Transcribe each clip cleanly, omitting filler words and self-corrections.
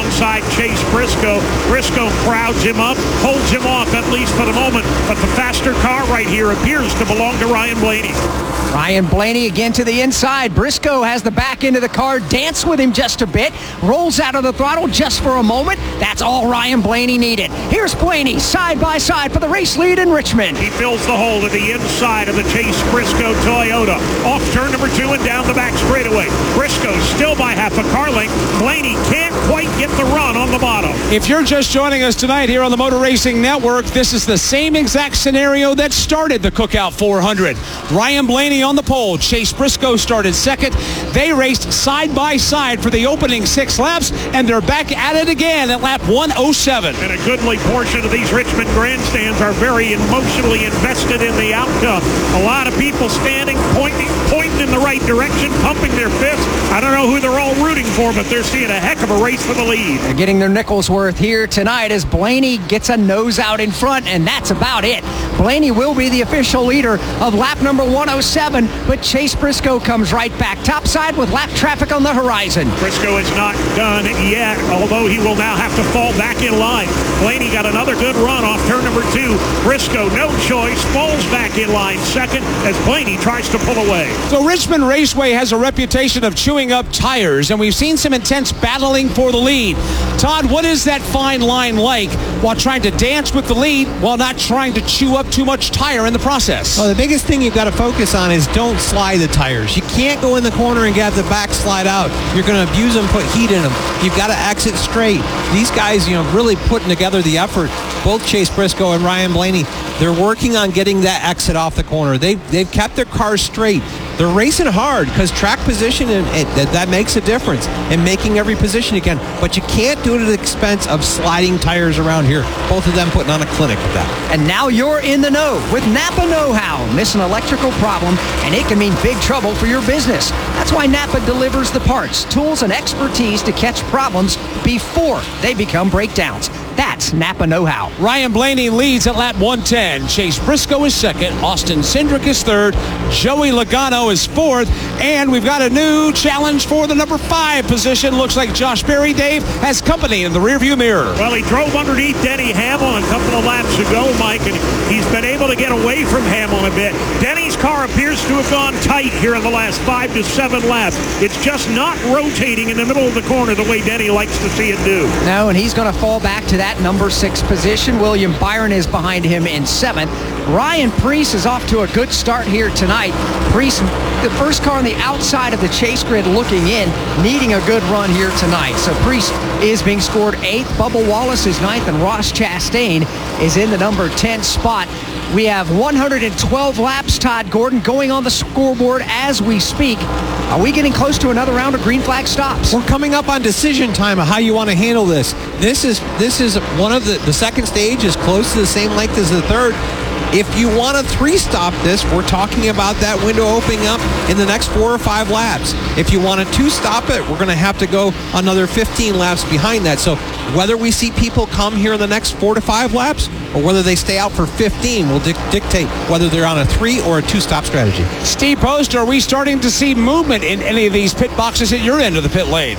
inside Chase Briscoe. Briscoe crowds him up, holds him off at least for the moment, but the faster car right here appears to belong to Ryan Blaney. Ryan Blaney again to the inside. Briscoe has the back end of the car, dance with him just a bit, rolls out of the throttle just for a moment. That's all Ryan Blaney needed. Here's Blaney side by side for the race lead in Richmond. He fills the hole to the inside of the Chase Briscoe Toyota. Off turn number 2 and down the back straightaway. Briscoe still by half a car length. Blaney can't quite get the run on the bottom. If you're just joining us tonight here on the Motor Racing Network, this is the same exact scenario that started the Cookout 400. Ryan Blaney on the pole. Chase Briscoe started second. They raced side by side for the opening 6 laps, and they're back at it again at lap 107. And a goodly portion of these Richmond grandstands are very emotionally invested in the outcome. A lot of people standing, pointing in the right direction, pumping their fists. I don't know who they're all rooting for, but they're seeing a heck of a race for the lead. They're getting their nickels worth here tonight as Blaney gets a nose out in front, and that's about it. Blaney will be the official leader of lap number 107, but Chase Briscoe comes right back topside with lap traffic on the horizon. Briscoe is not done yet, although he will now have to fall back in line. Blaney got another good run off turn number 2. Briscoe, no choice, falls back in line second as Blaney tries to pull away. So Richmond Raceway has a reputation of chewing up tires, and we've seen some intense battling for the lead. Todd, what is that fine line like while trying to dance with the lead while not trying to chew up too much tire in the process? Well, the biggest thing you've got to focus on is don't slide the tires. You can't go in the corner and have the back slide out. You're going to abuse them, put heat in them. You've got to exit straight. These guys, really putting together the effort. Both Chase Briscoe and Ryan Blaney, they're working on getting that exit off the corner. They've kept their cars straight. They're racing hard because track position, and that makes a difference in making every position you can. But you can't do it at the expense of sliding tires around here. Both of them putting on a clinic with that. And now you're in the know with Napa Know-How. Miss an electrical problem, and it can mean big trouble for your business. That's why Napa delivers the parts, tools, and expertise to catch problems before they become breakdowns. That's Napa Know-How. Ryan Blaney leads at lap 110. Chase Briscoe is second. Austin Cindric is third. Joey Logano is fourth. And we've got a new challenge for the number 5 position. Looks like Josh Berry, Dave, has company in the rearview mirror. Well, he drove underneath Denny Hamlin a couple of laps ago, Mike, and he's been able to get away from Hamlin a bit. Denny's car appears to have gone tight here in the last 5 to 7 laps. It's just not rotating in the middle of the corner the way Denny likes to see it do. No, and he's going to fall back to that number 6 position. William Byron is behind him in 7th. Ryan Preece is off to a good start here tonight. Preece, the first car on the outside of the chase grid looking in, needing a good run here tonight. So Preece is being scored 8th. Bubba Wallace is 9th, and Ross Chastain is in the number 10 spot. We have 112 laps, Todd Gordon, going on the scoreboard as we speak. Are we getting close to another round of green flag stops? We're coming up on decision time of how you want to handle this. This is one of the second stage is close to the same length as the third. If you want to 3-stop this, we're talking about that window opening up in the next 4 or 5 laps. If you want to 2-stop it, we're going to have to go another 15 laps behind that. So whether we see people come here in the next 4 to 5 laps or whether they stay out for 15 will dictate whether they're on a 3 or a 2-stop strategy. Steve Post, are we starting to see movement in any of these pit boxes at your end of the pit lane?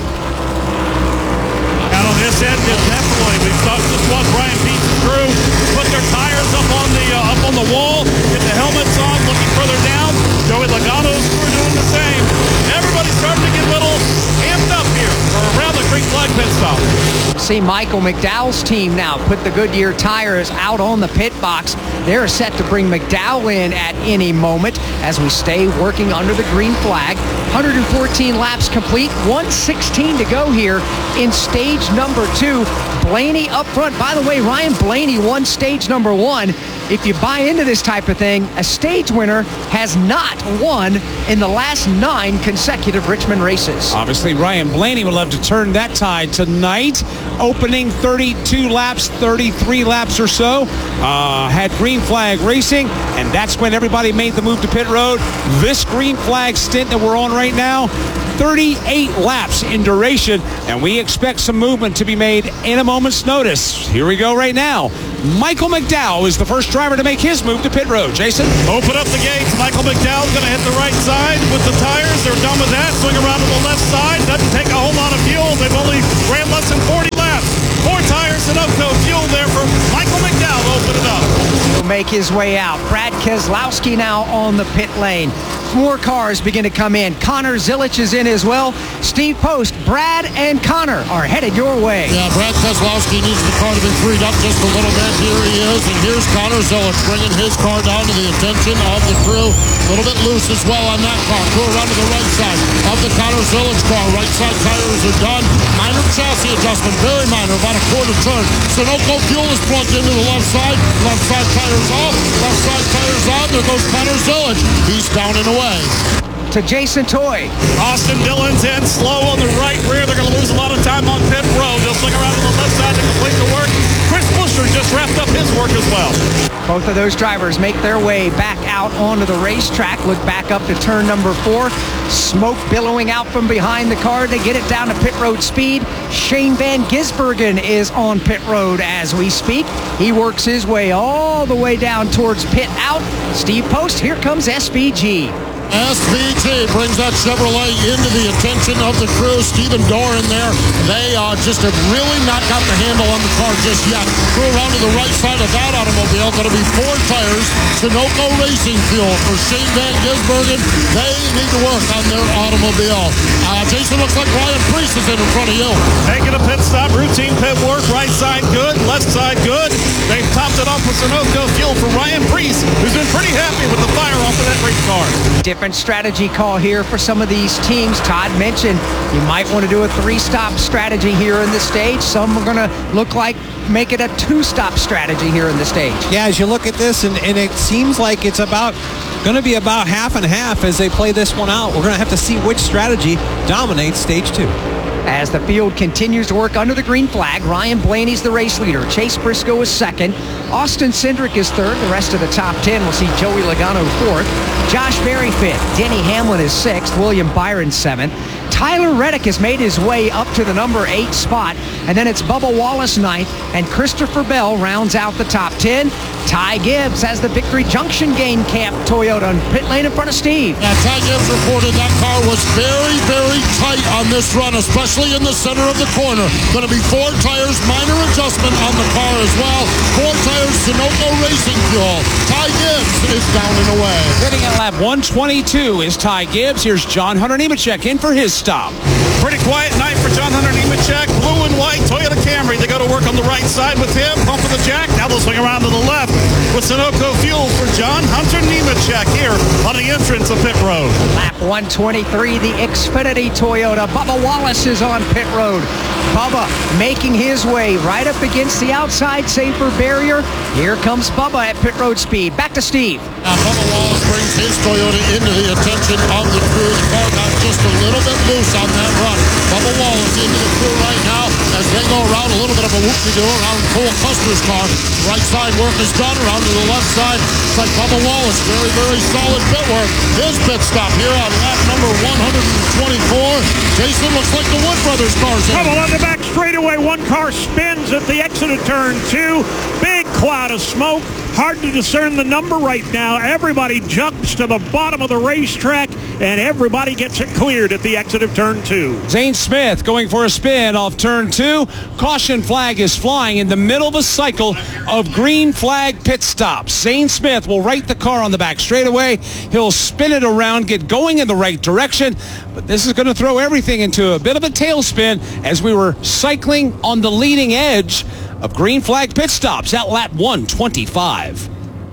Out on this end, definitely. We've just watched Ryan Preece's crew put their tires up on the wall, get the helmets on, looking further down. Joey Logano's crew doing the same. Everybody's starting to get a little amped up here around the green flag pit stop. See Michael McDowell's team now put the Goodyear tires out on the pit box. They're set to bring McDowell in at any moment as we stay working under the green flag. 114 laps complete, 116 to go here in stage number 2. Blaney up front. By the way, Ryan Blaney won stage number 1. If you buy into this type of thing, a stage winner has not won in the last 9 consecutive Richmond races. Obviously, Ryan Blaney will have to turn that tide tonight. Opening 32 laps, 33 laps or so. Had green flag racing, and that's when everybody made the move to pit road. This green flag stint that we're on right now, 38 laps in duration, and we expect some movement to be made in a moment's notice. Here we go right now. Michael McDowell is the first driver to make his move to pit road. Jason? Open up the gates. Michael McDowell's going to hit the right side with the tires. They're done with that. Swing around to the left side. Doesn't take a whole lot of fuel. They've only ran less than 40 laps. make his way out. Brad Keselowski now on the pit lane. More cars begin to come in. Connor Zilic is in as well. Steve Post, Brad, and Connor are headed your way. Yeah, Brad Keselowski needs the car to be freed up just a little bit. Here he is, and here's Connor Zilic bringing his car down to the attention of the crew. A little bit loose as well on that car. Crew around to the right side of the Connor Zilic car. Right side tires are done. Minor chassis adjustment, very minor, about a quarter turn. Sunoco fuel is plugged into the left side. Left side tires off. Left side tires on. There goes Connor Zilic. He's down and away. To Jason Toy. Austin Dillon's in slow on the right rear. They're going to lose a lot of time on pit road. They'll swing around to the left side to complete the work. Chris Buescher just wrapped up his work as well. Both of those drivers make their way back out onto the racetrack. Look back up to turn number 4. Smoke billowing out from behind the car. They get it down to pit road speed. Shane Van Gisbergen is on pit road as we speak. He works his way all the way down towards pit out. Steve Post, here comes SVG. SVG brings that Chevrolet into the attention of the crew. Stephen Dorr in there. They just have really not got the handle on the car just yet. Crew around to the right side of that automobile. Going to be 4 tires. Sunoco Racing Fuel for Shane Van Gisbergen. They need to work on their automobile. Jason, looks like Ryan Preece is in front of you. Making a pit stop. Routine pit work. Right side good. Left side good. They've topped it off with Sunoco Fuel for Ryan Preece, who's been pretty happy with the fire off of that race car. Different strategy call here for some of these teams. Todd mentioned you might want to do a 3-stop strategy here in the stage. Some are going to look like make it a 2-stop strategy here in the stage. Yeah, as you look at this, and it seems like it's going to be about half and half as they play this one out. We're going to have to see which strategy dominates stage 2. As the field continues to work under the green flag, Ryan Blaney's the race leader. Chase Briscoe is second. Austin Cindric is third. The rest of the top 10 will see Joey Logano fourth. Josh Berry fifth. Denny Hamlin is sixth. William Byron seventh. Tyler Reddick has made his way up to the number 8 spot. And then it's Bubba Wallace ninth. And Christopher Bell rounds out the top 10. Ty Gibbs has the Victory Junction Game Camp Toyota in pit lane in front of Steve. Yeah, Ty Gibbs reported that car was very, very tight on this run, especially in the center of the corner. Going to be 4 tires, minor adjustment on the car as well. 4 tires, Sunoco Racing Fuel. Ty Gibbs is down and away. Hitting at lap 122 is Ty Gibbs. Here's John Hunter Nemechek in for his stop. Pretty quiet night for John Hunter Nemechek. Blue and white Toyota Camry. They go to work on the right side with him. Pump of the jack. Now they'll swing around to the left with Sunoco Fuel for John Hunter Nemechek here on the entrance of pit road. Lap 123, the Xfinity Toyota. Bubba Wallace is on pit road. Bubba making his way right up against the outside safer barrier. Here comes Bubba at pit road speed. Back to Steve. Now Bubba Wallace brings his Toyota into the attention of the crew. The car got just a little bit loose on that run. Bubba Wallace into the crew right now as they go around a little bit of a whoop-de-doo around Cole Custer's car. Right side work is done. Around to the left side. It's like Bubba Wallace. Very, very solid pit work. His pit stop here on lap number 124. Jason, looks like the Wood Brothers car's in. Trouble on the back straightaway. One car spins at the exit of turn 2. Big cloud of smoke. Hard to discern the number right now. Everybody jumps to the bottom of the racetrack, and everybody gets it cleared at the exit of turn 2. Zane Smith going for a spin off turn 2. Caution flag is flying in the middle of a cycle of green flag pit stops. Zane Smith will right the car on the back straightaway. He'll spin it around, get going in the right direction, but this is going to throw everything into a bit of a tailspin as we were cycling on the leading edge of green flag pit stops at lap 125.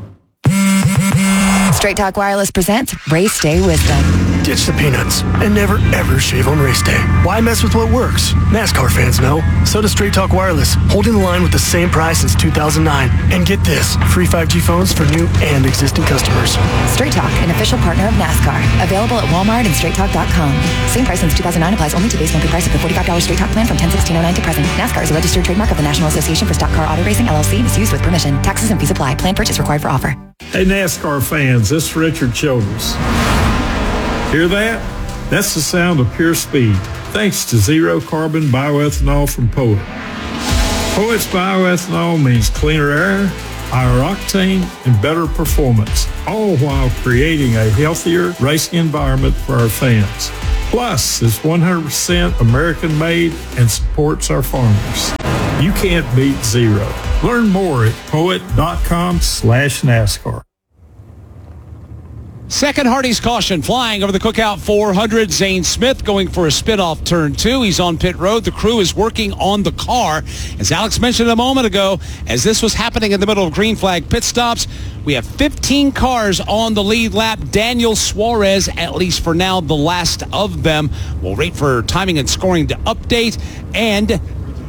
Straight Talk Wireless presents Race Day Wisdom. Ditch the peanuts and never ever shave on race day. Why mess with what works? NASCAR fans know. So does Straight Talk Wireless, holding the line with the same price since 2009. And get this, free 5G phones for new and existing customers. Straight Talk, an official partner of NASCAR. Available at Walmart and StraightTalk.com. Same price since 2009 applies only to base monthly price of the $45 Straight Talk plan from 10/16/09 to present. NASCAR is a registered trademark of the National Association for Stock Car Auto Racing, LLC, and is used with permission. Taxes and fees apply. Plan purchase required for offer. Hey NASCAR fans, this is Richard Childress. Hear that? That's the sound of pure speed, thanks to zero carbon bioethanol from Poet. Poet's bioethanol means cleaner air, higher octane, and better performance, all while creating a healthier racing environment for our fans. Plus, it's 100% American made and supports our farmers. You can't beat zero. Learn more at poet.com/NASCAR. Second Hardy's caution flying over the Cookout 400. Zane Smith going for a spin off turn 2. He's on pit road. The crew is working on the car. As Alex mentioned a moment ago, as this was happening in the middle of green flag pit stops, we have 15 cars on the lead lap. Daniel Suarez, at least for now, the last of them. We'll wait for timing and scoring to update. And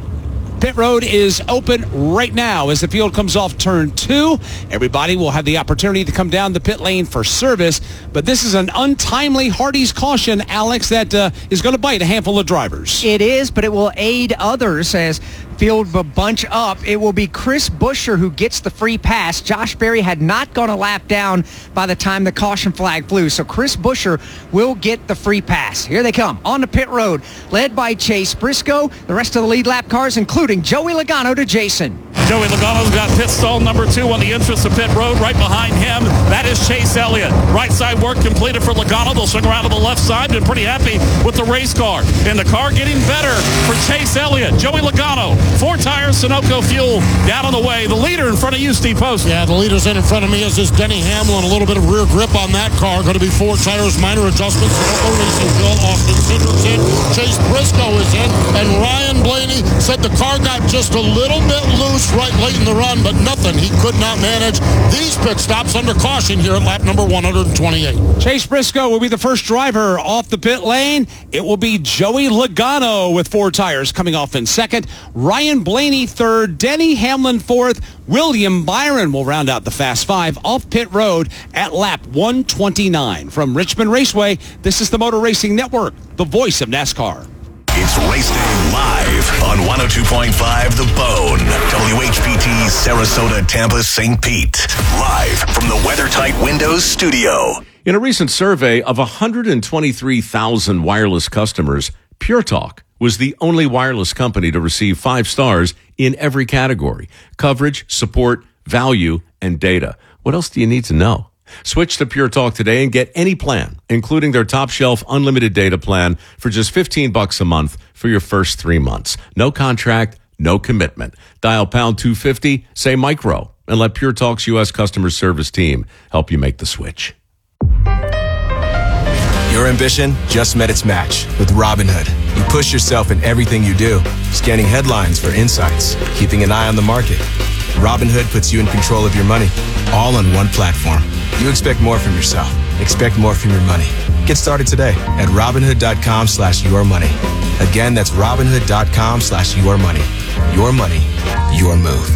pit road is open right now as the field comes off turn 2. Everybody will have the opportunity to come down the pit lane for service, but this is an untimely Hardy's caution, Alex, that is going to bite a handful of drivers. It is, but it will aid others as field will bunch up. It will be Chris Buescher who gets the free pass. Josh Berry had not gone a lap down by the time the caution flag flew, so Chris Buescher will get the free pass. Here they come on the pit road, led by Chase Briscoe. The rest of the lead lap cars, including Joey Logano to Jason. Joey Logano's got pit stall number 2 on the entrance to pit road. Right behind him, that is Chase Elliott. Right side work completed for Logano. They'll swing around to the left side. Been pretty happy with the race car. And the car getting better for Chase Elliott. Joey Logano, 4 tires, Sunoco fuel down on the way. The leader in front of you, Steve Post. Yeah, the leader's in front of me, as is Denny Hamlin. A little bit of rear grip on that car. Going to be 4 tires, minor adjustments. Sunoco Racing fuel. Austin Cindric's in. Chase Briscoe is in. And Ryan Blaney said the car got just a little bit loose right late in the run, but nothing he could not manage. These pit stops under caution here at lap number 128. Chase Briscoe will be the first driver off the pit lane. It will be Joey Logano with 4 tires coming off in second. Ryan Blaney third. Denny Hamlin fourth. William Byron will round out the Fast Five off pit road at lap 129. From Richmond Raceway, this is the Motor Racing Network, the voice of NASCAR. It's Race Day live on 102.5 The Bone, WHPT, Sarasota, Tampa, St. Pete. Live from the WeatherTight Windows studio. In a recent survey of 123,000 wireless customers, Pure Talk was the only wireless company to receive 5 stars in every category: coverage, support, value, and data. What else do you need to know? Switch to Pure Talk today and get any plan, including their top shelf unlimited data plan for just $15 a month for your first 3 months. No contract, no commitment. Dial pound 250, say micro, and let Pure Talk's U.S. customer service team help you make the switch. Your ambition just met its match with Robinhood. You push yourself in everything you do, scanning headlines for insights, keeping an eye on the market. Robinhood puts you in control of your money, all on one platform. You expect more from yourself. Expect more from your money. Get started today at Robinhood.com/yourmoney. Again, that's Robinhood.com/yourmoney. Your money, your move.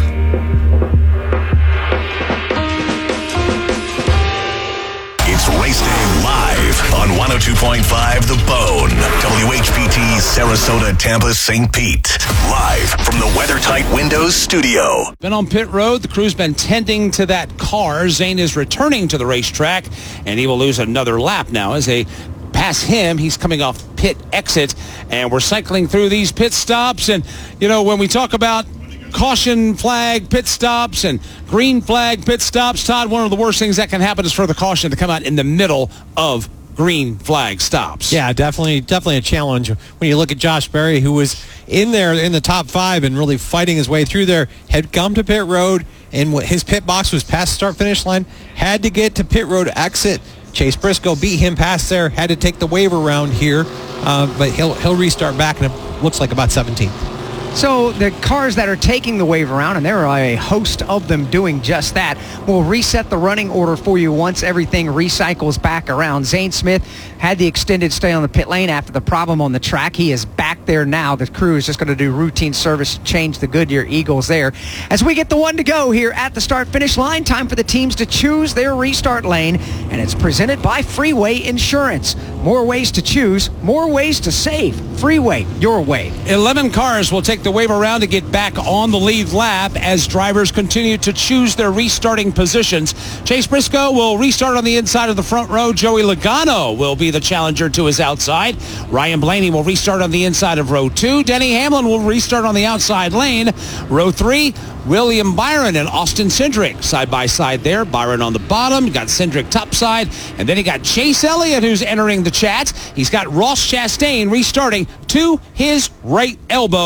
It's Race Day live on 102.5 The Bone, WHPT, Sarasota, Tampa, St. Pete. Live from the WeatherTight Windows studio. Been on pit road. The crew's been tending to that car. Zane is returning to the racetrack, and he will lose another lap now as they pass him. He's coming off pit exit, and we're cycling through these pit stops. And, you know, when we talk about caution flag pit stops and green flag pit stops, Todd, one of the worst things that can happen is for the caution to come out in the middle of green flag stops. Yeah, definitely a challenge. When you look at Josh Berry, who was in there in the top 5 and really fighting his way through there, had come to pit road, and his pit box was past start-finish line, had to get to pit road exit. Chase Briscoe beat him past there, had to take the waiver round here, but he'll restart back, and it looks like about 17th. So the cars that are taking the wave around, and there are a host of them doing just that, will reset the running order for you once everything recycles back around. Zane Smith had the extended stay on the pit lane after the problem on the track. He is back there now. The crew is just going to do routine service to change the Goodyear Eagles there. As we get the one to go here at the start-finish line, time for the teams to choose their restart lane, and it's presented by Freeway Insurance. More ways to choose, more ways to save. Freeway, your way. 11 cars will take the wave around to get back on the lead lap as drivers continue to choose their restarting positions. Chase Briscoe will restart on the inside of the front row. Joey Logano will be the challenger to his outside. Ryan Blaney will restart on the inside of row 2. Denny Hamlin will restart on the outside lane. Row 3, William Byron and Austin Cindric side by side there. Byron on the bottom, you got Cindric topside, and then you got Chase Elliott who's entering the chat. He's got Ross Chastain restarting to his right elbow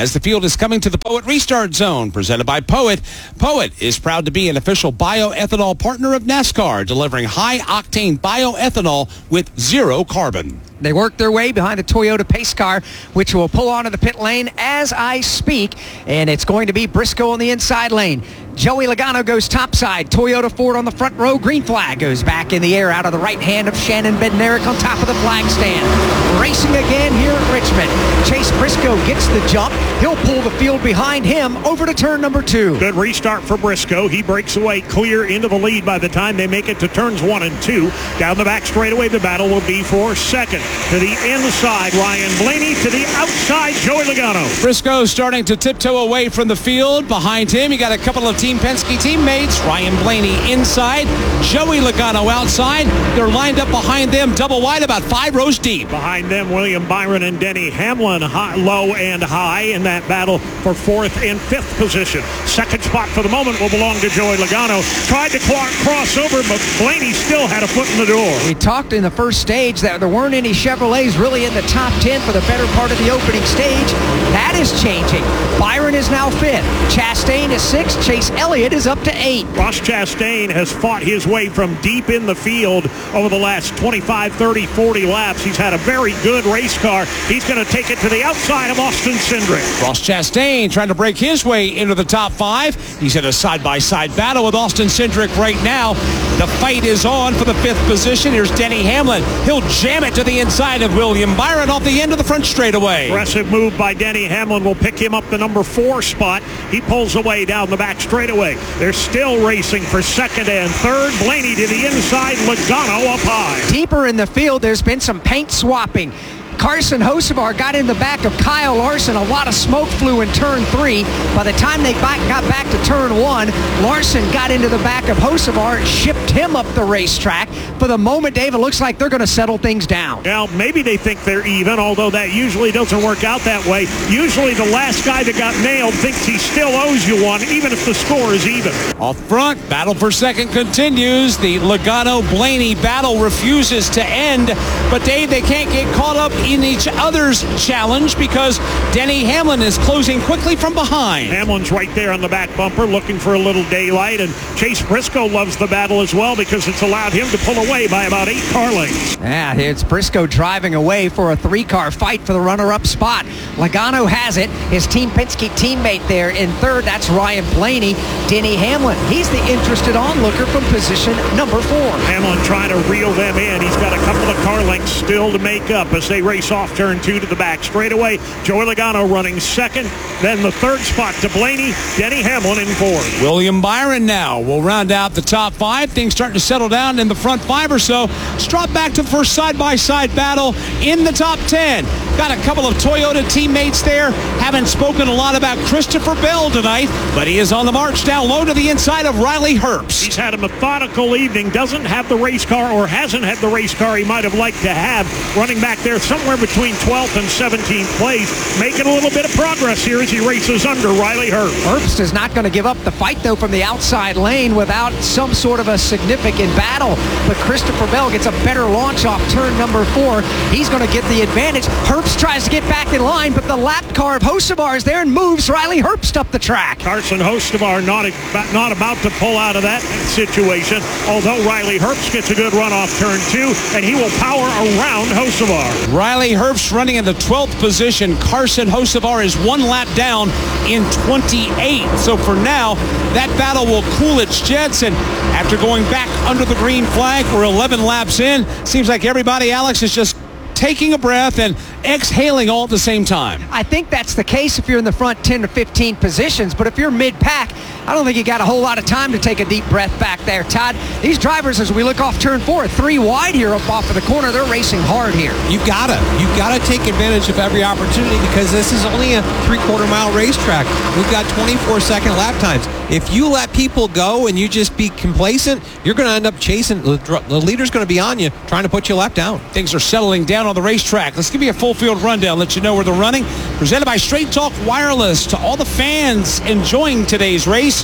as the field is coming to the Poet Restart Zone, presented by Poet. Poet is proud to be an official bioethanol partner of NASCAR, delivering high-octane bioethanol with zero carbon. They work their way behind the Toyota pace car, which will pull onto the pit lane as I speak, and it's going to be Briscoe on the inside lane. Joey Logano goes topside. Toyota Ford on the front row. Green flag goes back in the air out of the right hand of Shannon Bednarik on top of the flag stand. Racing again here at Richmond. Chase Briscoe gets the jump. He'll pull the field behind him over to turn number 2. Good restart for Briscoe. He breaks away clear into the lead by the time they make it to turns 1 and 2. Down the back straightaway, the battle will be for second. To the inside, Ryan Blaney. To the outside, Joey Logano. Briscoe starting to tiptoe away from the field. Behind him, you got a couple of Team Penske teammates. Ryan Blaney inside, Joey Logano outside. They're lined up behind them, double wide, about 5 rows deep. Behind them, William Byron and Denny Hamlin, low and high in that battle for 4th and 5th position. Second spot for the moment will belong to Joey Logano. Tried to cross over, but Blaney still had a foot in the door. We talked in the first stage that there weren't any Chevrolets really in the top 10 for the better part of the opening stage. That is changing. Byron is now 5th. Chastain is 6th. Chase Elliott is up to 8. Ross Chastain has fought his way from deep in the field over the last 25, 30, 40 laps. He's had a very good race car. He's going to take it to the outside of Austin Cindric. Ross Chastain trying to break his way into the top 5. He's in a side-by-side battle with Austin Cindric right now. The fight is on for the 5th position. Here's Denny Hamlin. He'll jam it to the inside of William Byron off the end of the front straightaway. Aggressive move by Denny Hamlin will pick him up the number 4 spot. He pulls away down the back straightaway. They're still racing for 2nd and 3rd. Blaney to the inside, Logano up high. Deeper in the field, there's been some paint swapping. Carson Hocevar got in the back of Kyle Larson. A lot of smoke flew in turn 3. By the time they got back to turn 1, Larson got into the back of Hocevar, shipped him up the racetrack. For the moment, Dave, it looks like they're going to settle things down. Now, maybe they think they're even, although that usually doesn't work out that way. Usually the last guy that got nailed thinks he still owes you one, even if the score is even. Off front, battle for second continues. The Logano-Blaney battle refuses to end. But, Dave, they can't get caught up in each other's challenge because Denny Hamlin is closing quickly from behind. Hamlin's right there on the back bumper looking for a little daylight, and Chase Briscoe loves the battle as well because it's allowed him to pull away by about 8 car lengths. Yeah, it's Briscoe driving away for a 3-car fight for the runner-up spot. Logano has it. His Team Penske teammate there in 3rd. That's Ryan Blaney. Denny Hamlin, he's the interested onlooker from position number 4. Hamlin trying to reel them in. He's got a couple of car lengths still to make up as they race off turn 2 to the back straightaway. Joey Logano running 2nd. Then the 3rd spot to Blaney. Denny Hamlin in 4th. William Byron now will round out the top 5. Things starting to settle down in the front 5 or so. Let's drop back to the first side-by-side battle in the top 10. Got a couple of Toyota teammates there. Haven't spoken a lot about Christopher Bell tonight, but he is on the march down low to the inside of Riley Herbst. He's had a methodical evening. Doesn't have the race car, or hasn't had the race car he might have liked to have. Running back there somewhere between 12th and 17th place. Making a little bit of progress here as he races under Riley Herbst. Herbst is not going to give up the fight, though, from the outside lane without some sort of a significant battle. But Christopher Bell gets a better launch off turn number 4. He's going to get the advantage. Herbst tries to get back in line, but the lap car of Hocevar is there and moves Riley Herbst up the track. Carson Hocevar not about to pull out of that situation, although Riley Herbst gets a good run off turn 2, and he will power around Hocevar. Riley Herbst running in the 12th position. Carson Hocevar is 1 lap down in 28th. So for now, that battle will cool its jets, and after going back under the green flag, we're 11 laps in. Seems like everybody, Alex, is just taking a breath and exhaling all at the same time. I think that's the case if you're in the front 10 to 15 positions, but if you're mid-pack, I don't think you got a whole lot of time to take a deep breath back there, Todd. These drivers, as we look off turn 4, 3 wide here up off of the corner, they're racing hard here. You've got to take advantage of every opportunity because this is only a 3/4 mile racetrack. We've got 24-second lap times. If you let people go and you just be complacent, you're going to end up chasing. The leader's going to be on you, trying to put you lap down. Things are settling down on the racetrack. Let's give you a full field rundown, let you know where they're running. Presented by Straight Talk Wireless to all the fans enjoying today's race.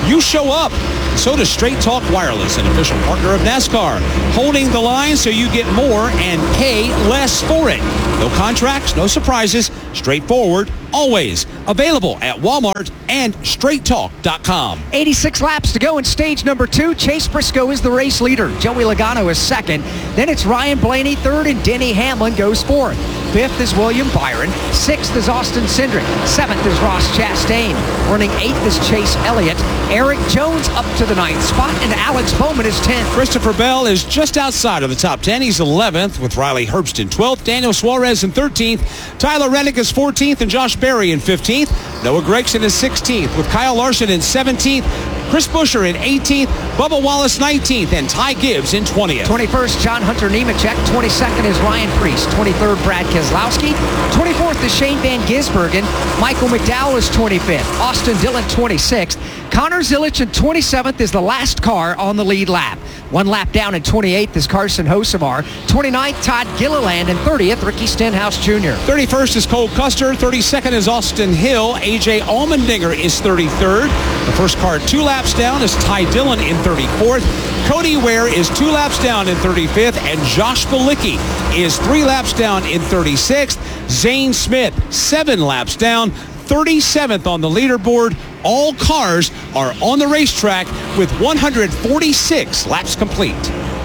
you show up. So does Straight Talk Wireless, an official partner of NASCAR, holding the line so you get more and pay less for it. No contracts, no surprises, straightforward, always. Available at Walmart and straighttalk.com. 86 laps to go in stage number 2. Chase Briscoe is the race leader. Joey Logano is second. Then it's Ryan Blaney third, and Denny Hamlin goes fourth. Fifth is William Byron. Sixth is Austin Cindric. Seventh is Ross Chastain. Running eighth is Chase Elliott. Eric Jones up to the ninth spot, and Alex Bowman is 10th. Christopher Bell is just outside of the top 10. He's 11th, with Riley Herbst in 12th. Daniel Suarez in 13th. Tyler Reddick is 14th, and Josh Berry in 15th. Noah Gragson is 16th, with Kyle Larson in 17th. Chris Buescher in 18th, Bubba Wallace 19th, and Ty Gibbs in 20th. 21st, John Hunter Nemechek. 22nd is Ryan Preece. 23rd, Brad Keselowski. 24th is Shane Van Gisbergen. Michael McDowell is 25th. Austin Dillon 26th. Connor Zilic in 27th is the last car on the lead lap. One lap down in 28th is Carson Hocevar. 29th, Todd Gilliland. And 30th, Ricky Stenhouse Jr. 31st is Cole Custer. 32nd is Austin Hill. AJ Allmendinger is 33rd. The first car 2 laps down is Ty Dillon in 34th. Cody Ware is 2 laps down in 35th. And Josh Bilicki is 3 laps down in 36th. Zane Smith, 7 laps down, 37th on the leaderboard. All cars are on the racetrack with 146 laps complete.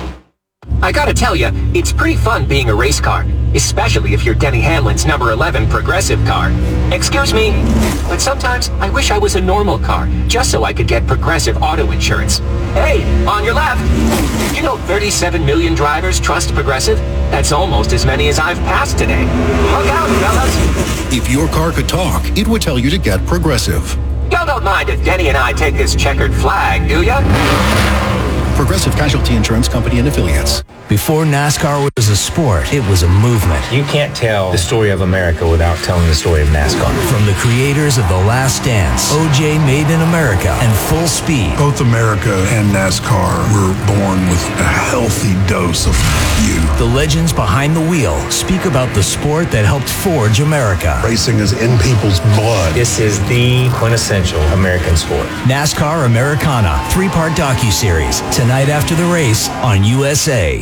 I gotta tell you, it's pretty fun being a race car, especially if you're Denny Hamlin's number 11 Progressive car. Excuse me, but sometimes I wish I was a normal car, just so I could get Progressive auto insurance. Hey, on your left. You know 37 million drivers trust Progressive? That's almost as many as I've passed today. Look out, fellas. If your car could talk, it would tell you to get Progressive. Y'all don't mind if Denny and I take this checkered flag, do ya? Progressive Casualty Insurance Company and Affiliates. Before NASCAR was a sport, it was a movement. You can't tell the story of America without telling the story of NASCAR. From the creators of The Last Dance, OJ Made in America, and Full Speed. Both America and NASCAR were born with a healthy dose of youth. The legends behind the wheel speak about the sport that helped forge America. Racing is in people's blood. This is the quintessential American sport. NASCAR Americana, 3-part docuseries. Tonight after the race on USA.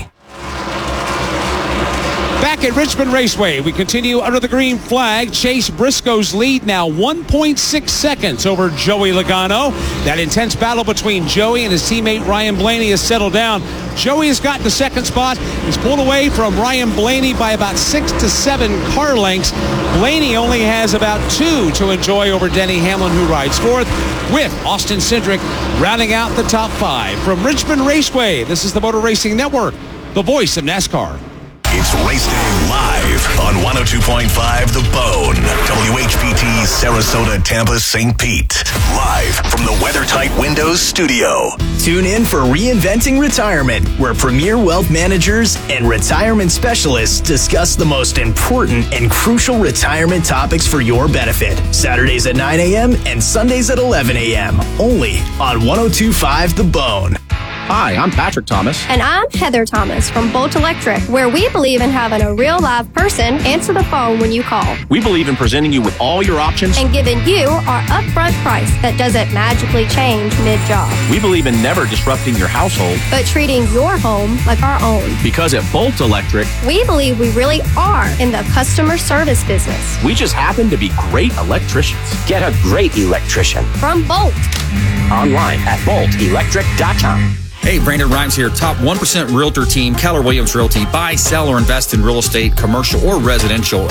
Back at Richmond Raceway, we continue under the green flag. Chase Briscoe's lead now 1.6 seconds over Joey Logano. That intense battle between Joey and his teammate Ryan Blaney has settled down. Joey has gotten the second spot. He's pulled away from Ryan Blaney by about 6 to 7 car lengths. Blaney only has about 2 to enjoy over Denny Hamlin, who rides fourth, with Austin Cindric rounding out the top 5. From Richmond Raceway, this is the Motor Racing Network, the voice of NASCAR. It's Race Day live on 102.5 The Bone, WHPT, Sarasota, Tampa, St. Pete. Live from the WeatherTight Windows studio. Tune in for Reinventing Retirement, where premier wealth managers and retirement specialists discuss the most important and crucial retirement topics for your benefit. Saturdays at 9 a.m. and Sundays at 11 a.m. Only on 102.5 The Bone. Hi, I'm Patrick Thomas. And I'm Heather Thomas from Bolt Electric, where we believe in having a real live person answer the phone when you call. We believe in presenting you with all your options and giving you our upfront price that doesn't magically change mid-job. We believe in never disrupting your household, but treating your home like our own. Because at Bolt Electric, we believe we really are in the customer service business. We just happen to be great electricians. Get a great electrician from Bolt. Online at boltelectric.com. Hey, Brandon Rhymes here, top 1% realtor team, Keller Williams Realty. Buy, sell, or invest in real estate, commercial or residential.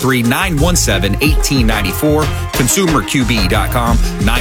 813-917-1894, consumerqb.com,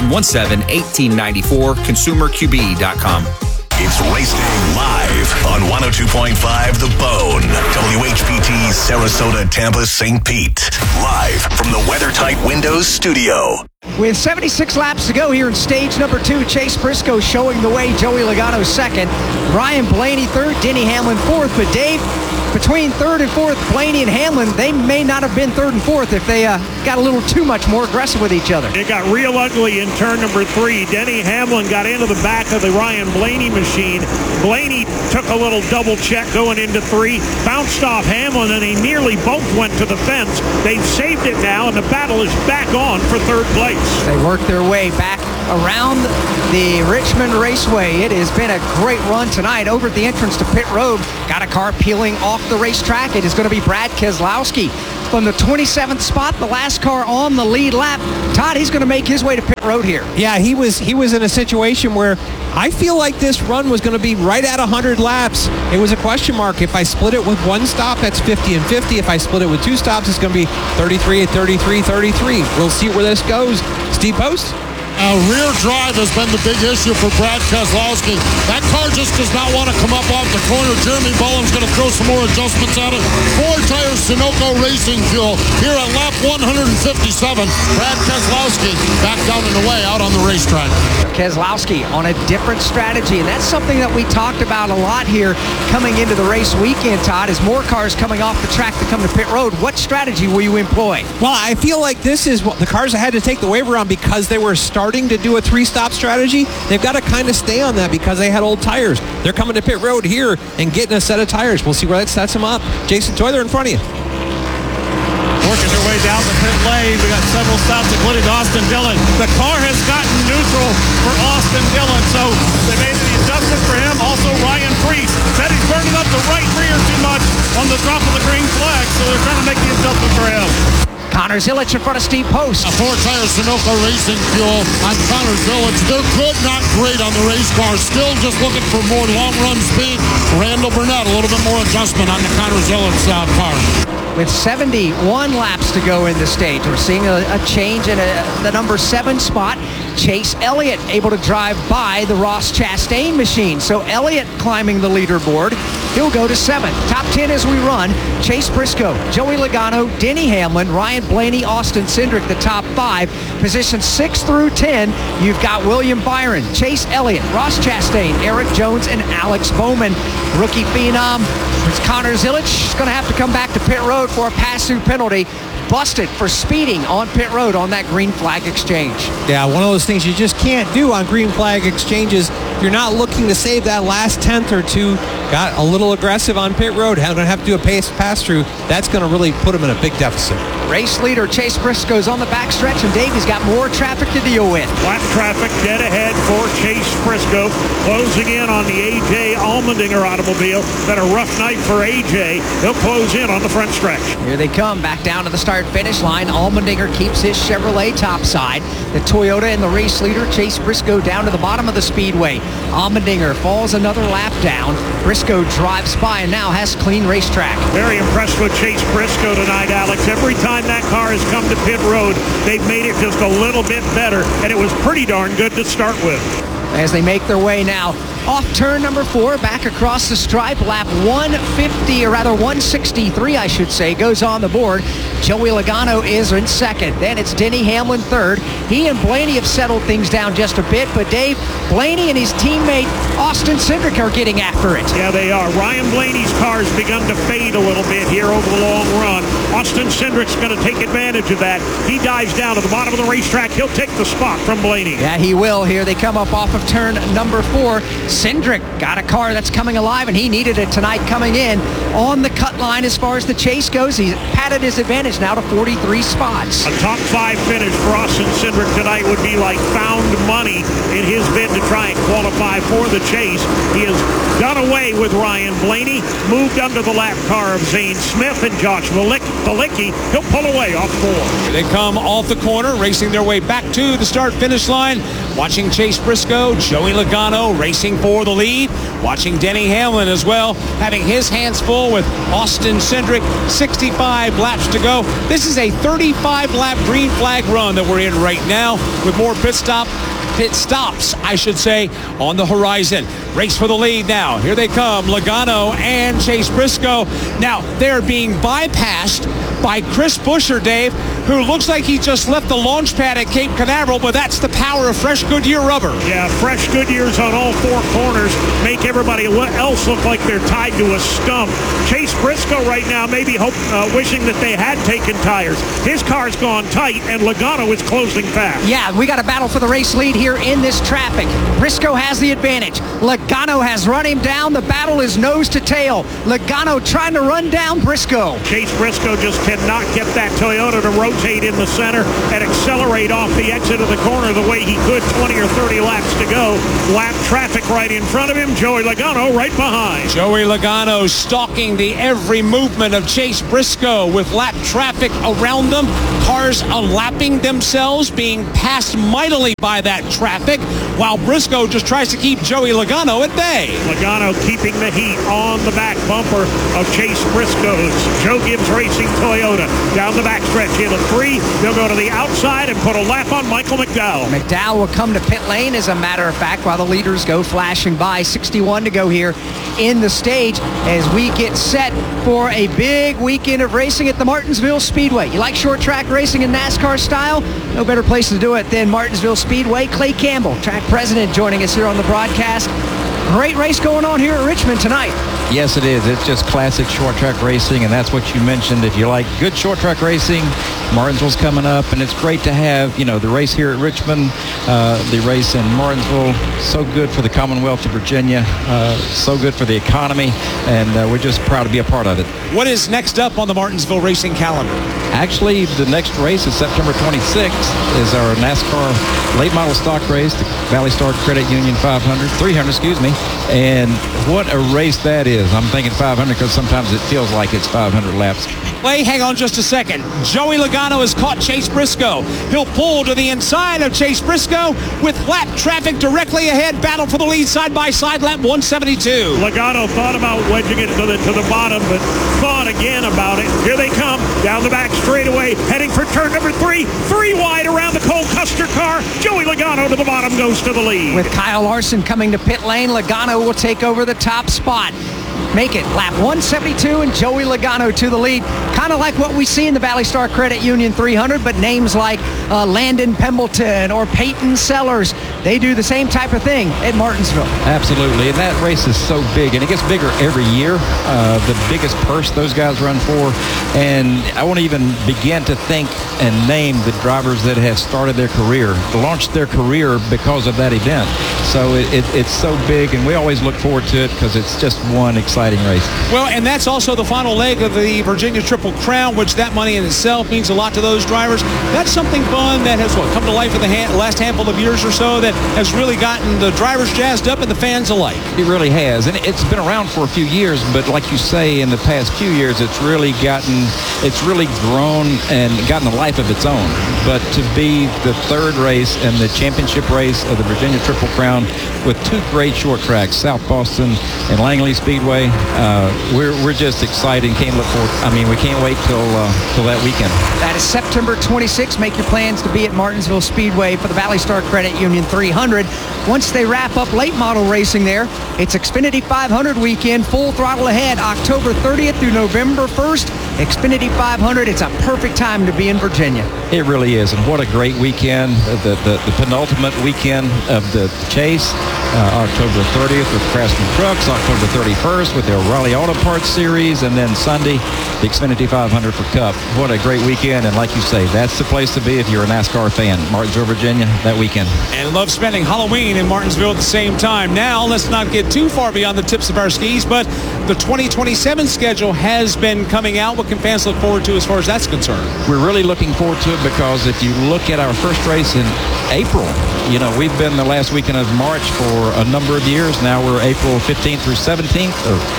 917-1894, consumerqb.com. It's Race Day live on 102.5 The Bone, WHPT, Sarasota, Tampa, St. Pete. Live from the WeatherTight Windows studio. With 76 laps to go here in stage number 2, Chase Briscoe showing the way, Joey Logano second, Ryan Blaney third, Denny Hamlin fourth. But Dave, between third and fourth, Blaney and Hamlin, they may not have been third and fourth if they got a little too much more aggressive with each other. It got real ugly in turn number 3. Denny Hamlin got into the back of the Ryan Blaney machine. Blaney took a little double check going into 3, bounced off Hamlin, and they nearly both went to the fence. They've saved it now, and the battle is back on for third place. They worked their way back around the Richmond Raceway. It has been a great run tonight. Over at the entrance to pit road, got a car peeling off the racetrack. It is going to be Brad Keselowski from the 27th spot, the last car on the lead lap. Todd, he's going to make his way to pit road here. Yeah, he was in a situation where I feel like this run was going to be right at 100 laps. It was a question mark. If I split it with one stop, that's 50 and 50. If I split it with two stops, it's going to be 33 and 33, 33. We'll see where this goes. Steve Post? Rear drive has been the big issue for Brad Keselowski. That car just does not want to come up off the corner. Jeremy Bowen's going to throw some more adjustments at it. 4 tires Sunoco Racing Fuel here at lap 157. Brad Keselowski back down and away out on the racetrack. Keselowski on a different strategy, and that's something that we talked about a lot here coming into the race weekend, Todd, as more cars coming off the track to come to pit road. What strategy will you employ? Well, I feel like this is what the cars had to take the waiver on because they were starting to do a 3-stop strategy. They've got to kind of stay on that because they had old tires. They're coming to pit road here and getting a set of tires. We'll see where that sets them up. Jason Toyler in front of you. Working their way down the pit lane. We got several stops, including Austin Dillon. The car has gotten neutral for Austin Dillon, so they made the adjustment for him. Also, Ryan Preece said he's burning up the right rear too much on the drop of the green flag, so they're trying to make the adjustment for him. Connor Zilic in front of Steve Post. 4-tire Sunoco Racing Fuel on Connor Zilic. They're good, not great on the race car. Still just looking for more long-run speed. Randall Burnett, a little bit more adjustment on the Connor Zilic car. With 71 laps to go in the stage, we're seeing a change in the number 7 spot. Chase Elliott able to drive by the Ross Chastain machine. So Elliott climbing the leaderboard. He'll go to 7. Top 10 as we run. Chase Briscoe, Joey Logano, Denny Hamlin, Ryan Blaney, Austin Cindric, the top 5. Positions 6 through 10, you've got William Byron, Chase Elliott, Ross Chastain, Eric Jones, and Alex Bowman. Rookie phenom, Connor Zilic is going to have to come back to pit road for a pass-through penalty. Busted for speeding on pit road on that green flag exchange. Yeah, one of those things you just can't do on green flag exchanges. If you're not looking to save that last 10th or 2, got a little aggressive on pit road, going to have to do a pass-through. That's going to really put him in a big deficit. Race leader Chase Briscoe's on the backstretch, and Davey's got more traffic to deal with. Flat traffic dead ahead for Chase Briscoe. Closing in on the A.J. Allmendinger automobile. Been a rough night for A.J. He'll close in on the front stretch. Here they come, back down to the start-finish line. Allmendinger keeps his Chevrolet topside. The Toyota and the race leader, Chase Briscoe, down to the bottom of the speedway. Allmendinger falls another lap down. Briscoe drives by and now has clean racetrack. Very impressed with Chase Briscoe tonight, Alex. Every time that car has come to pit road, they've made it just a little bit better, and it was pretty darn good to start with. As they make their way now off turn number 4, back across the stripe, lap 150, or rather 163, I should say, goes on the board. Joey Logano is in second. Then it's Denny Hamlin third. He and Blaney have settled things down just a bit, but Dave, Blaney and his teammate Austin Cindric are getting after it. Yeah, they are. Ryan Blaney's car's begun to fade a little bit here over the long run. Austin Cindric's going to take advantage of that. He dives down to the bottom of the racetrack. He'll take the spot from Blaney. Yeah, he will. Here they come up off of turn number 4. Cindric got a car that's coming alive, and he needed it tonight coming in on the cut line as far as the chase goes. He's padded his advantage now to 43 spots. A top 5 finish for Austin Cindric tonight would be like found money in his bid to try and qualify for the chase. He has done away with Ryan Blaney, moved under the lap car of Zane Smith and Josh Balicki. He'll pull away off 4. They come off the corner, racing their way back to the start-finish line. Watching Chase Briscoe, Joey Logano racing for the lead. Watching Denny Hamlin as well, having his hands full with Austin Cindric. 65 laps to go. This is a 35-lap green flag run that we're in right now with more pit stops, I should say, on the horizon. Race for the lead now. Here they come, Logano and Chase Briscoe. Now, they're being bypassed by Chris Buescher, Dave, who looks like he just left the launch pad at Cape Canaveral, but that's the power of fresh Goodyear rubber. Yeah, fresh Goodyears on all 4 corners make everybody else look like they're tied to a stump. Chase Briscoe right now maybe wishing that they had taken tires. His car's gone tight, and Logano is closing fast. Yeah, we got a battle for the race lead here in this traffic. Briscoe has the advantage. Logano has run him down. The battle is nose to tail. Logano trying to run down Briscoe. Chase Briscoe just cannot get that Toyota to rotate rotate in the center and accelerate off the exit of the corner the way he could 20 or 30 laps to go. Lap traffic right in front of him. Joey Logano right behind. Joey Logano stalking the every movement of Chase Briscoe with lap traffic around them. Cars unlapping themselves, being passed mightily by that traffic, while Briscoe just tries to keep Joey Logano at bay. Logano keeping the heat on the back bumper of Chase Briscoe's Joe Gibbs Racing Toyota. Down the backstretch into 3. They'll go to the outside and put a lap on Michael McDowell. McDowell will come to pit lane, as a matter of fact, while the leaders go flashing by. 61 to go here in the stage as we get set for a big weekend of racing at the Martinsville Speedway. You like short track racing in NASCAR style? No better place to do it than Martinsville Speedway. Clay Campbell, track president, joining us here on the broadcast. Great race going on here at Richmond tonight. Yes, it is. It's just classic short track racing, and that's what you mentioned. If you like good short track racing, Martinsville's coming up, and it's great to have, the race here at Richmond, the race in Martinsville. So good for the Commonwealth of Virginia, so good for the economy, and we're just proud to be a part of it. What is next up on the Martinsville racing calendar? Actually, the next race is September 26th, is our NASCAR late model stock race, the Valley Star Credit Union 300, and what a race that is. I'm thinking 500 because sometimes it feels like it's 500 laps. Clay, hang on just a second. Joey Logano has caught Chase Briscoe. He'll pull to the inside of Chase Briscoe with lap traffic directly ahead. Battle for the lead side by side, lap 172. Logano thought about wedging it to the bottom, but thought again about it. Here they come down the back straightaway, heading for turn number 3. 3 wide around the Cole Custer car. Joey Logano to the bottom, goes to the lead. With Kyle Larson coming to pit lane, Logano will take over the top spot. Make it lap 172 and Joey Logano to the lead. Kind of like what we see in the Valley Star Credit Union 300, but names like Landon Pembleton or Peyton Sellers, they do the same type of thing at Martinsville. Absolutely, and that race is so big, and it gets bigger every year. The biggest purse those guys run for, and I won't even begin to think and name the drivers that have started their career, launched their career because of that event. So it's so big, and we always look forward to it because it's just one exciting race. Well, and that's also the final leg of the Virginia Triple Crown, which that money in itself means a lot to those drivers. That's something fun that has come to life in the last handful of years or so that has really gotten the drivers jazzed up and the fans alike. It really has, and it's been around for a few years, but like you say, in the past few years, it's really grown and gotten a life of its own. But to be the third race and the championship race of the Virginia Triple Crown with 2 great short tracks, South Boston and Langley Speedway, we're just excited and can't look forward. We can't wait till that weekend. That is September 26th. Make your plans to be at Martinsville Speedway for the Valley Star Credit Union 300. Once they wrap up late model racing there, it's Xfinity 500 weekend, full throttle ahead, October 30th through November 1st. Xfinity 500, it's a perfect time to be in Virginia. It really is, and what a great weekend. The penultimate weekend of the chase, October 30th with Craftsman Trucks, October 31st with the O'Reilly Auto Parts Series, and then Sunday, the Xfinity 500 for Cup. What a great weekend, and like you say, that's the place to be if you're a NASCAR fan. Martinsville, Virginia, that weekend. And love spending Halloween in Martinsville at the same time. Now, let's not get too far beyond the tips of our skis, but the 2027 schedule has been coming out. What can fans look forward to as far as that's concerned? We're really looking forward to it because if you look at our first race in April, we've been the last weekend of March for a number of years. Now we're April 15th through 17th,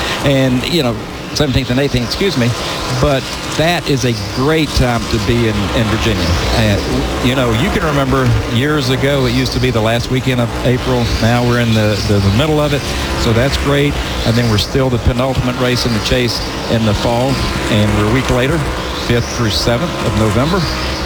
17th and 18th, excuse me. But that is a great time to be in Virginia. And, you can remember years ago, it used to be the last weekend of April. Now we're in the middle of it. So that's great. And then we're still the penultimate race in the chase in the fall. And we're a week later, 5th through 7th of November.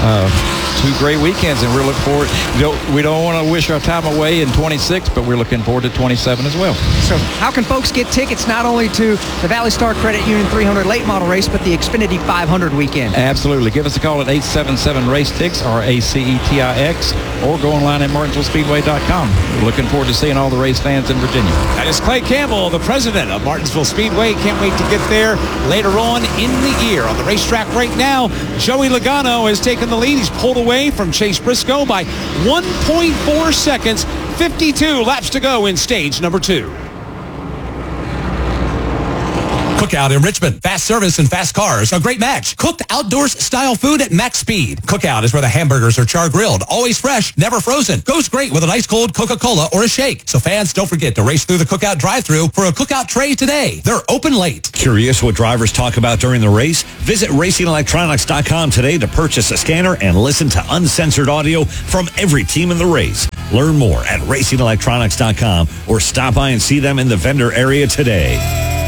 2 great weekends, and we're looking forward. We don't want to wish our time away in 26, but we're looking forward to 27 as well. So how can folks get tickets not only to the Valley Star Credit Union 300 late model race, but the Xfinity 500 weekend? Absolutely. Give us a call at 877-RACE-TIX, RACETIX, or go online at martinsvillespeedway.com. We're looking forward to seeing all the race fans in Virginia. That is Clay Campbell, the president of Martinsville Speedway. Can't wait to get there later on in the year. On the racetrack right now, Joey Logano has taken the lead. He's pulled away from Chase Briscoe by 1.4 seconds. 52 laps to go in stage number 2. Cookout in Richmond. Fast service and fast cars. A great match. Cooked outdoors style food at max speed. Cookout is where the hamburgers are char grilled. Always fresh, never frozen. Goes great with an ice cold Coca-Cola or a shake. So fans, don't forget to race through the Cookout drive-thru for a Cookout tray today. They're open late. Curious what drivers talk about during the race? Visit racingelectronics.com today to purchase a scanner and listen to uncensored audio from every team in the race. Learn more at racingelectronics.com or stop by and see them in the vendor area today.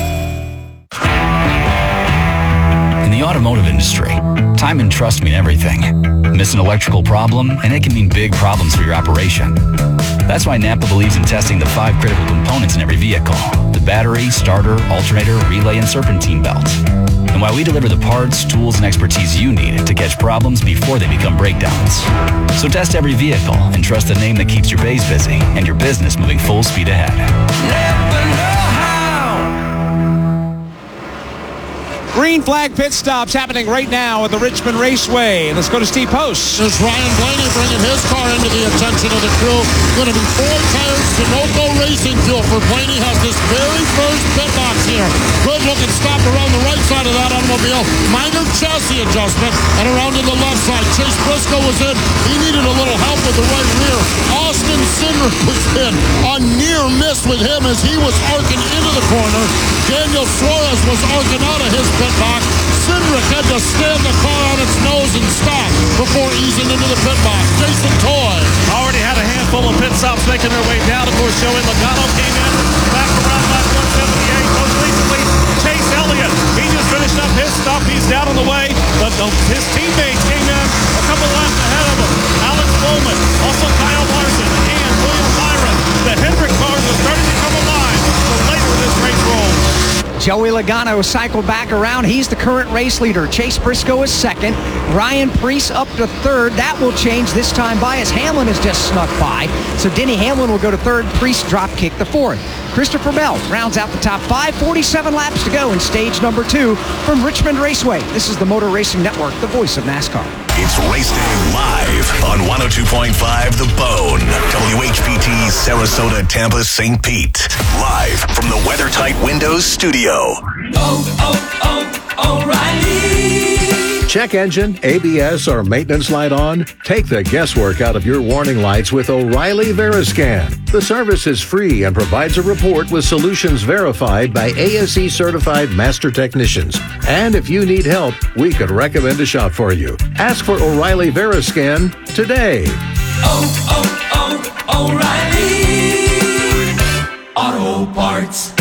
In the automotive industry, time and trust mean everything. Miss an electrical problem, and it can mean big problems for your operation. That's why Napa believes in testing the 5 critical components in every vehicle: the battery, starter, alternator, relay, and serpentine belt. And why we deliver the parts, tools, and expertise you need to catch problems before they become breakdowns. So test every vehicle and trust the name that keeps your bays busy and your business moving full speed ahead. Green flag pit stops happening right now at the Richmond Raceway. Let's go to Steve Post. There's Ryan Blaney bringing his car into the attention of the crew. Going to be 4 tires Sunoco Racing Fuel for Blaney. Has this very first pit box here. Good looking stop around the right side of that automobile. Minor chassis adjustment. And around to the left side. Chase Briscoe was in. He needed a little help with the right rear. Austin Cindric was in. A near miss with him as he was arcing into the corner. Daniel Suarez was arcing out of his pit box. Cindric had to stand the car on its nose and stop before easing into the pit box. Jason Toy already had a handful of pit stops making their way down. Of course, Joey Logano came in back around lap 178. Most recently, Chase Elliott. He just finished up his stop. He's down on the way, but his teammates came in a couple laps ahead of him. Alex Bowman, also Kyle Larson, and William Byron. The Hendrick cars are starting to come alive for later this race rolls. Joey Logano cycled back around. He's the current race leader. Chase Briscoe is second. Ryan Preece up to third. That will change this time by as Hamlin has just snuck by. So Denny Hamlin will go to third. Preece drop kick the fourth. Christopher Bell rounds out the top 5. 47 laps to go in stage number 2 from Richmond Raceway. This is the Motor Racing Network, the voice of NASCAR. It's Race Day live on 102.5 The Bone. WHPT Sarasota, Tampa, St. Pete. Live from the WeatherTight Windows studio. O'Reilly. Check engine, ABS, or maintenance light on? Take the guesswork out of your warning lights with O'Reilly Veriscan. The service is free and provides a report with solutions verified by ASE certified master technicians. And if you need help, we could recommend a shop for you. Ask for O'Reilly Veriscan today. O'Reilly Auto Parts.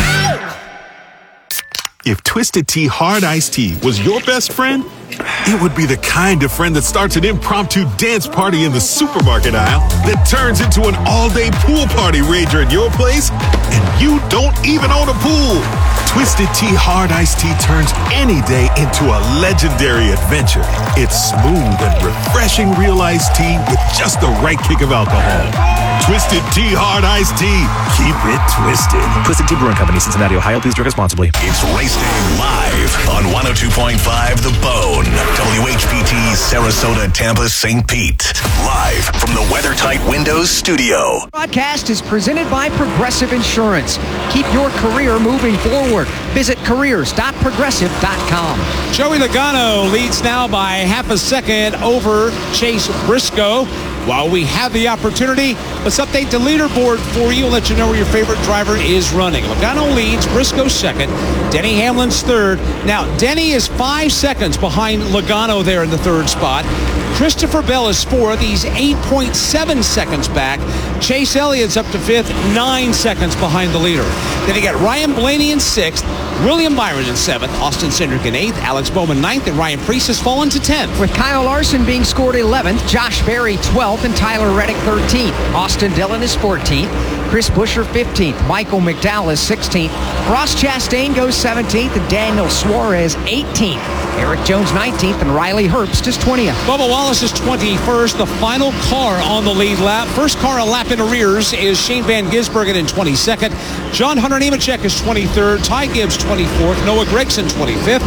If Twisted Tea Hard Iced Tea was your best friend, it would be the kind of friend that starts an impromptu dance party in the supermarket aisle that turns into an all-day pool party rager at your place, and you don't even own a pool. Twisted Tea Hard Iced Tea turns any day into a legendary adventure. It's smooth and refreshing real iced tea with just the right kick of alcohol. Twisted Tea Hard Iced Tea. Keep it twisted. Twisted Tea Brewing Company, Cincinnati, Ohio. Please drink responsibly. It's Race Day live on 102.5 The Bone. WHPT Sarasota, Tampa, St. Pete. Live from the WeatherTight Windows studio. Broadcast is presented by Progressive Insurance. Keep your career moving forward. Visit careers.progressive.com. Joey Logano leads now by half a second over Chase Briscoe. While we have the opportunity, let's update the leaderboard for you and let you know where your favorite driver is running. Logano leads, Briscoe second, Denny Hamlin's third. Now, Denny is 5 seconds behind Logano there in the third spot. Christopher Bell is fourth. He's 8.7 seconds back. Chase Elliott's up to fifth, 9 seconds behind the leader. Then you got Ryan Blaney in sixth, William Byron in seventh, Austin Cindric in eighth, Alex Bowman ninth, and Ryan Preece has fallen to 10th. With Kyle Larson being scored 11th, Josh Berry 12th, and Tyler Reddick 13th. Austin Dillon is 14th. Chris Buescher 15th. Michael McDowell is 16th. Ross Chastain goes 17th, and Daniel Suarez 18th. Eric Jones 19th, and Riley Herbst is 20th. Bubba Wallace is 21st, the final car on the lead lap. First car a lap in arrears is Shane Van Gisbergen in 22nd. John Hunter Nemechek is 23rd. Ty Gibbs 24th. Noah Gragson 25th.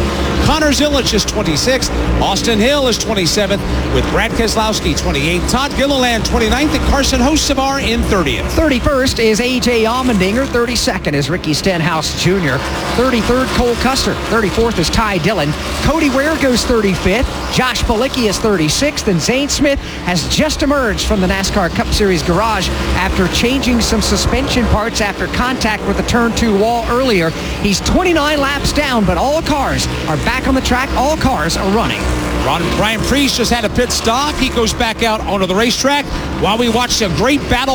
Connor Zilich is 26th. Austin Hill is 27th, with Brad Keselowski 28th, Todd Gilliland 29th, and Carson Hocevar in 30th. 31st is A.J. Allmendinger. 32nd is Ricky Stenhouse Jr. 33rd, Cole Custer. 34th is Ty Dillon. Cody Ware goes 35th. Josh Bilicki is 36th, and Zane Smith has just emerged from the NASCAR Cup Series garage after changing some suspension parts after contact with the turn 2 wall earlier. He's 29 laps down, but all cars are back on the track. All cars are running. Ryan Preece just had a pit stop. He goes back out onto the racetrack while we watch a great battle